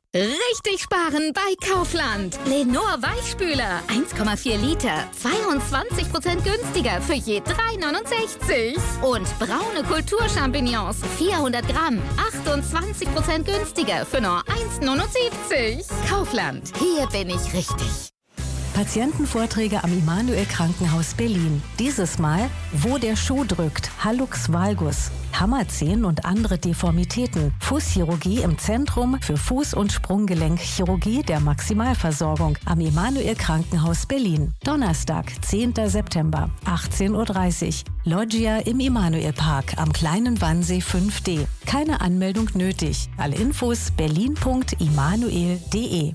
Richtig sparen bei Kaufland. Lenor Weichspüler 1,4 Liter, 22% günstiger für je 3,69. Und braune Kulturchampignons 400 Gramm, 28% günstiger für nur 1,79. Kaufland, hier bin ich richtig. Patientenvorträge am Immanuel Krankenhaus Berlin. Dieses Mal, wo der Schuh drückt, Hallux valgus, Hammerzehen und andere Deformitäten, Fußchirurgie im Zentrum für Fuß- und Sprunggelenkchirurgie der Maximalversorgung am Immanuel Krankenhaus Berlin. Donnerstag, 10. September, 18:30 Uhr. Loggia im Immanuel Park am Kleinen Wannsee 5D. Keine Anmeldung nötig. Alle Infos berlin.immanuel.de.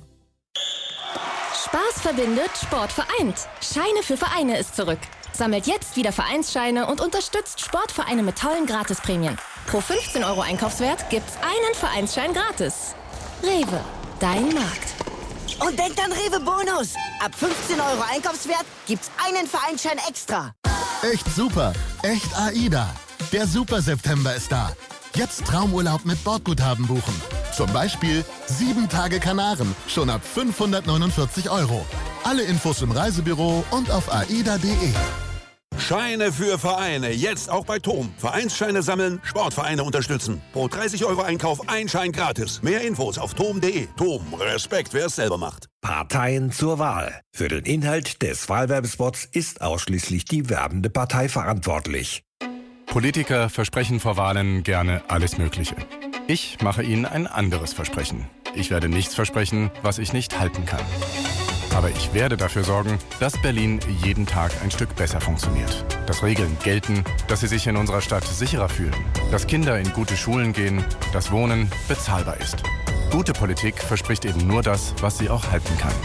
Spaß verbindet, Sport vereint. Scheine für Vereine ist zurück. Sammelt jetzt wieder Vereinsscheine und unterstützt Sportvereine mit tollen Gratisprämien. Pro 15 € Einkaufswert gibt's einen Vereinsschein gratis. Rewe, dein Markt. Und denkt an Rewe Bonus. Ab 15 € Einkaufswert gibt's einen Vereinsschein extra. Echt super. Echt AIDA. Der Super September ist da. Jetzt Traumurlaub mit Bordguthaben buchen. Zum Beispiel 7 Tage Kanaren, schon ab 549 €. Alle Infos im Reisebüro und auf aida.de. Scheine für Vereine, jetzt auch bei TOM. Vereinsscheine sammeln, Sportvereine unterstützen. Pro 30 € Einkauf ein Schein gratis. Mehr Infos auf tom.de. TOM, Respekt, wer es selber macht. Parteien zur Wahl. Für den Inhalt des Wahlwerbespots ist ausschließlich die werbende Partei verantwortlich. Politiker versprechen vor Wahlen gerne alles Mögliche. Ich mache Ihnen ein anderes Versprechen. Ich werde nichts versprechen, was ich nicht halten kann. Aber ich werde dafür sorgen, dass Berlin jeden Tag ein Stück besser funktioniert. Dass Regeln gelten, dass Sie sich in unserer Stadt sicherer fühlen. Dass Kinder in gute Schulen gehen, dass Wohnen bezahlbar ist. Gute Politik verspricht eben nur das, was sie auch halten kann.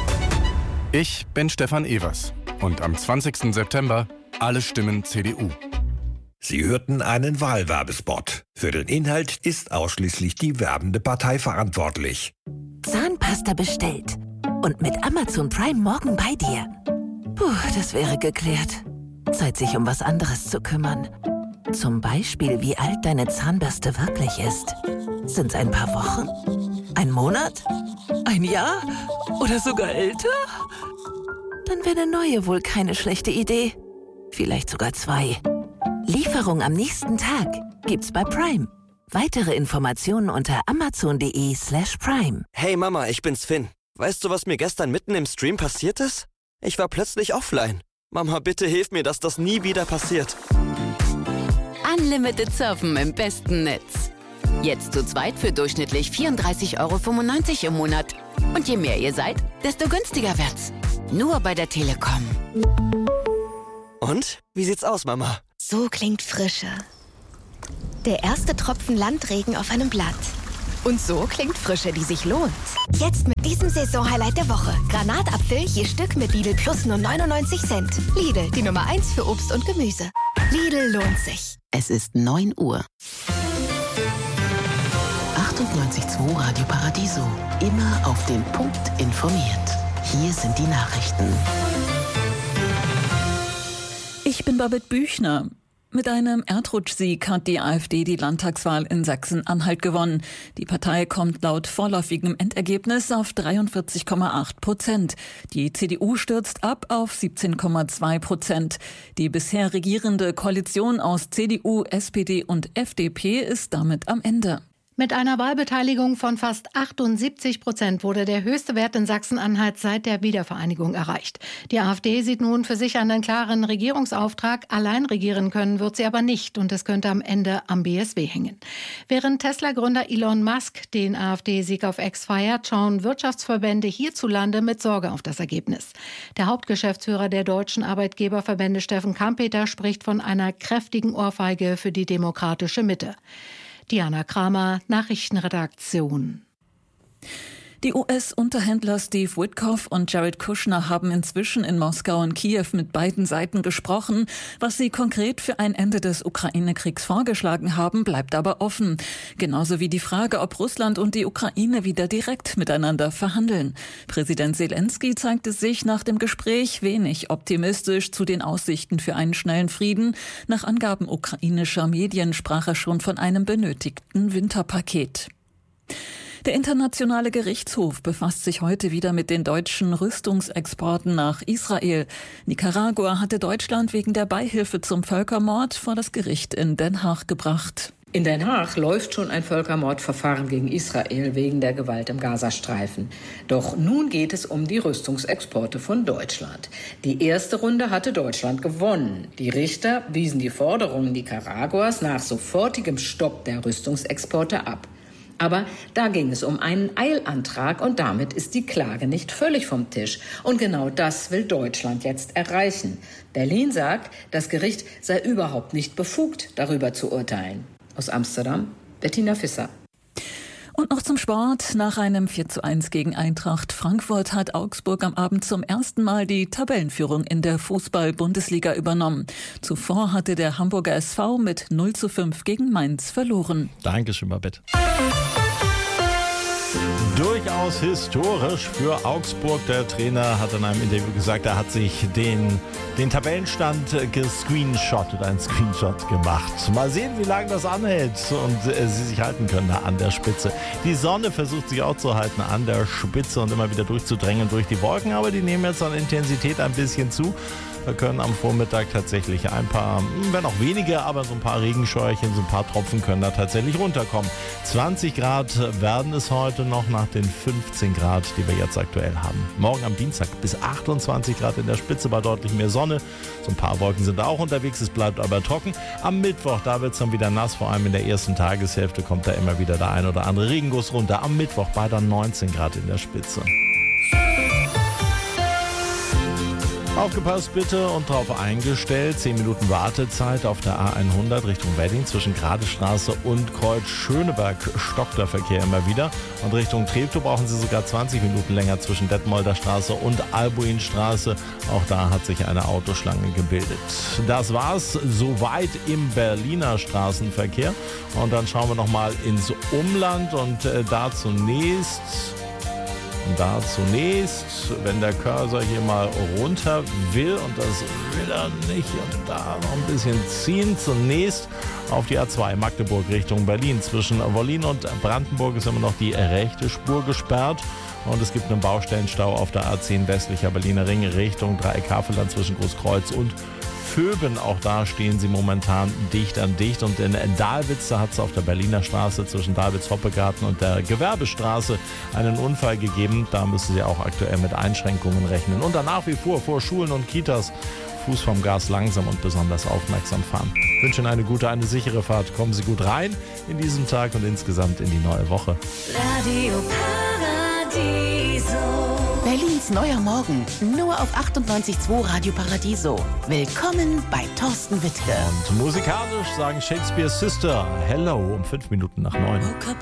Ich bin Stefan Evers und am 20. September alle Stimmen CDU. Sie hörten einen Wahlwerbespot. Für den Inhalt ist ausschließlich die werbende Partei verantwortlich. Zahnpasta bestellt. Und mit Amazon Prime morgen bei dir. Puh, das wäre geklärt. Zeit, sich um was anderes zu kümmern. Zum Beispiel, wie alt deine Zahnbürste wirklich ist. Sind's ein paar Wochen? Ein Monat? Ein Jahr? Oder sogar älter? Dann wäre eine neue wohl keine schlechte Idee. Vielleicht sogar 2. Lieferung am nächsten Tag gibt's bei Prime. Weitere Informationen unter amazon.de/prime. Hey Mama, ich bin's Finn. Weißt du, was mir gestern mitten im Stream passiert ist? Ich war plötzlich offline. Mama, bitte hilf mir, dass das nie wieder passiert. Unlimited Surfen im besten Netz. Jetzt zu zweit für durchschnittlich 34,95 € im Monat. Und je mehr ihr seid, desto günstiger wird's. Nur bei der Telekom. Und? Wie sieht's aus, Mama? So klingt Frische. Der erste Tropfen Landregen auf einem Blatt. Und so klingt Frische, die sich lohnt. Jetzt mit diesem Saisonhighlight der Woche. Granatapfel je Stück mit Lidl Plus nur 99 Cent. Lidl, die Nummer 1 für Obst und Gemüse. Lidl lohnt sich. Es ist 9 Uhr. 98.2 Radio Paradiso. Immer auf den Punkt informiert. Hier sind die Nachrichten. Ich bin Babette Büchner. Mit einem Erdrutschsieg hat die AfD die Landtagswahl in Sachsen-Anhalt gewonnen. Die Partei kommt laut vorläufigem Endergebnis auf 43,8%. Die CDU stürzt ab auf 17,2%. Die bisher regierende Koalition aus CDU, SPD und FDP ist damit am Ende. Mit einer Wahlbeteiligung von fast 78% wurde der höchste Wert in Sachsen-Anhalt seit der Wiedervereinigung erreicht. Die AfD sieht nun für sich einen klaren Regierungsauftrag. Allein regieren können wird sie aber nicht und es könnte am Ende am BSW hängen. Während Tesla-Gründer Elon Musk den AfD-Sieg auf X feiert, schauen Wirtschaftsverbände hierzulande mit Sorge auf das Ergebnis. Der Hauptgeschäftsführer der deutschen Arbeitgeberverbände Steffen Kampeter spricht von einer kräftigen Ohrfeige für die demokratische Mitte. Diana Kramer, Nachrichtenredaktion. Die US-Unterhändler Steve Witkoff und Jared Kushner haben inzwischen in Moskau und Kiew mit beiden Seiten gesprochen. Was sie konkret für ein Ende des Ukraine-Kriegs vorgeschlagen haben, bleibt aber offen. Genauso wie die Frage, ob Russland und die Ukraine wieder direkt miteinander verhandeln. Präsident Zelensky zeigte sich nach dem Gespräch wenig optimistisch zu den Aussichten für einen schnellen Frieden. Nach Angaben ukrainischer Medien sprach er schon von einem benötigten Winterpaket. Der Internationale Gerichtshof befasst sich heute wieder mit den deutschen Rüstungsexporten nach Israel. Nicaragua hatte Deutschland wegen der Beihilfe zum Völkermord vor das Gericht in Den Haag gebracht. In Den Haag läuft schon ein Völkermordverfahren gegen Israel wegen der Gewalt im Gazastreifen. Doch nun geht es um die Rüstungsexporte von Deutschland. Die erste Runde hatte Deutschland gewonnen. Die Richter wiesen die Forderungen Nicaraguas nach sofortigem Stopp der Rüstungsexporte ab. Aber da ging es um einen Eilantrag und damit ist die Klage nicht völlig vom Tisch. Und genau das will Deutschland jetzt erreichen. Berlin sagt, das Gericht sei überhaupt nicht befugt, darüber zu urteilen. Aus Amsterdam, Bettina Visser. Und noch zum Sport. Nach einem 4:1 gegen Eintracht Frankfurt hat Augsburg am Abend zum ersten Mal die Tabellenführung in der Fußball-Bundesliga übernommen. Zuvor hatte der Hamburger SV mit 0:5 gegen Mainz verloren. Dankeschön, Babette. Durchaus historisch für Augsburg. Der Trainer hat in einem Interview gesagt, er hat sich den Tabellenstand gescreenshottet, einen Screenshot gemacht. Mal sehen, wie lange das anhält und sie sich halten können da an der Spitze. Die Sonne versucht sich auch zu halten an der Spitze und immer wieder durchzudrängen durch die Wolken, aber die nehmen jetzt an Intensität ein bisschen zu. Da können am Vormittag tatsächlich ein paar, wenn auch wenige, aber so ein paar Regenscheuerchen, so ein paar Tropfen können da tatsächlich runterkommen. 20 Grad werden es heute noch nach den 15 Grad, die wir jetzt aktuell haben. Morgen am Dienstag bis 28 Grad in der Spitze bei deutlich mehr Sonne. So ein paar Wolken sind da auch unterwegs, es bleibt aber trocken. Am Mittwoch, da wird es dann wieder nass, vor allem in der ersten Tageshälfte kommt da immer wieder der ein oder andere Regenguss runter. Am Mittwoch bei dann 19 Grad in der Spitze. Aufgepasst bitte und darauf eingestellt. 10 Minuten Wartezeit auf der A100 Richtung Wedding zwischen Gradestraße und Kreuz Schöneberg stockt der Verkehr immer wieder. Und Richtung Treptow brauchen Sie sogar 20 Minuten länger zwischen Detmolder Straße und Albuinstraße. Auch da hat sich eine Autoschlange gebildet. Das war's soweit im Berliner Straßenverkehr. Und dann schauen wir nochmal ins Umland und da zunächst, wenn der Cursor hier mal runter will, und das will er nicht, und da noch ein bisschen ziehen, zunächst auf die A2 Magdeburg Richtung Berlin. Zwischen Wollin und Brandenburg ist immer noch die rechte Spur gesperrt. Und es gibt einen Baustellenstau auf der A10 westlicher Berliner Ring Richtung Dreieck Havelland zwischen Großkreuz und Föben. Auch da stehen sie momentan dicht an dicht. Und in Dahlwitz, da hat es auf der Berliner Straße zwischen Dahlwitz-Hoppegarten und der Gewerbestraße einen Unfall gegeben. Da müssen sie auch aktuell mit Einschränkungen rechnen. Und dann nach wie vor Schulen und Kitas Fuß vom Gas langsam und besonders aufmerksam fahren. Ich wünsche Ihnen eine gute, eine sichere Fahrt. Kommen Sie gut rein in diesen Tag und insgesamt in die neue Woche. Radio Paradiso. Berlins neuer Morgen. Nur auf 98.2 Radio Paradiso. Willkommen bei Thorsten Wittke. Und musikalisch sagen Shakespeare's Sister Hello um 5 Minuten nach 9.